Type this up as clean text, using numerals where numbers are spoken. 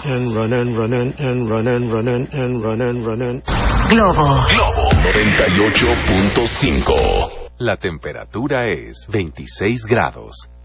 and running. Globo 98.5. La temperatura es 26 grados.